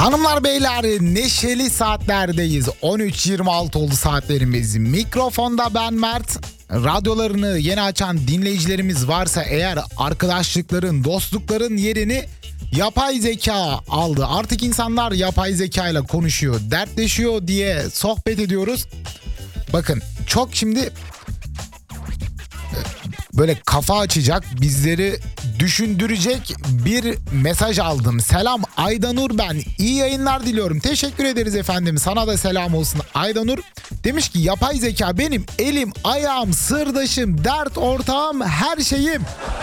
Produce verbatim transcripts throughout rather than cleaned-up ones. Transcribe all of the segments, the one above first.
Hanımlar beyler, neşeli saatlerdeyiz. on üç yirmi altı oldu saatlerimiz. Mikrofonda ben Mert. Radyolarını yeni açan dinleyicilerimiz varsa eğer, arkadaşlıkların, dostlukların yerini yapay zeka aldı. Artık insanlar yapay zeka ile konuşuyor, dertleşiyor diye sohbet ediyoruz. Bakın, çok şimdi böyle kafa açacak, bizleri düşündürecek bir mesaj aldım. Selam Aydanur ben. İyi yayınlar diliyorum. Teşekkür ederiz efendim. Sana da selam olsun Aydanur. Demiş ki yapay zeka benim elim, ayağım, sırdaşım, dert ortağım, her şeyim.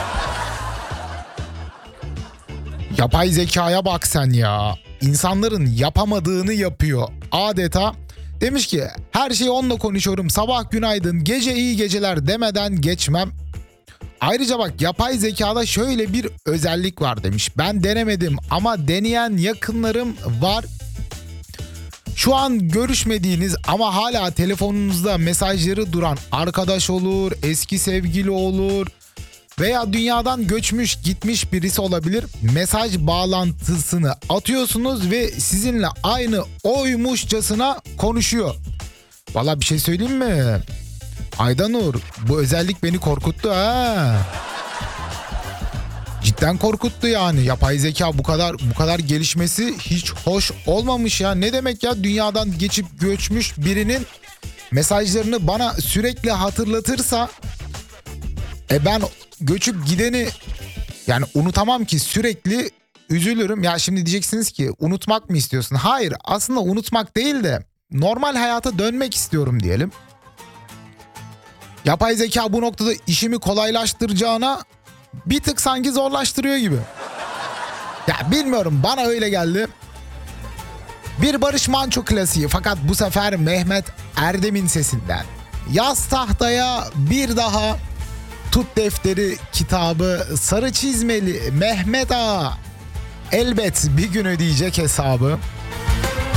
Yapay zekaya bak sen ya. İnsanların yapamadığını yapıyor adeta. Demiş ki her şeyi onunla konuşuyorum. Sabah günaydın, gece iyi geceler demeden geçmem. Ayrıca bak, yapay zekada şöyle bir özellik var demiş. Ben denemedim ama deneyen yakınlarım var. Şu an görüşmediğiniz ama hala telefonunuzda mesajları duran arkadaş olur, eski sevgili olur veya dünyadan göçmüş gitmiş birisi olabilir. Mesaj bağlantısını atıyorsunuz ve sizinle aynı oymuşçasına konuşuyor. Vallahi bir şey söyleyeyim mi? Aydanur, bu özellik beni korkuttu ha. Cidden korkuttu yani. Yapay zeka bu kadar bu kadar gelişmesi hiç hoş olmamış ya. Ne demek ya, dünyadan geçip göçmüş birinin mesajlarını bana sürekli hatırlatırsa, e ben göçüp gideni yani unutamam ki, sürekli üzülürüm. Ya şimdi diyeceksiniz ki unutmak mı istiyorsun? Hayır, aslında unutmak değil de normal hayata dönmek istiyorum diyelim. Yapay zeka bu noktada işimi kolaylaştıracağına bir tık sanki zorlaştırıyor gibi. Ya bilmiyorum, bana öyle geldi. Bir Barış Manço klasiği, fakat bu sefer Mehmet Erdem'in sesinden. Yaz tahtaya bir daha, tut defteri kitabı, sarı çizmeli Mehmet Ağa elbet bir gün ödeyecek hesabı.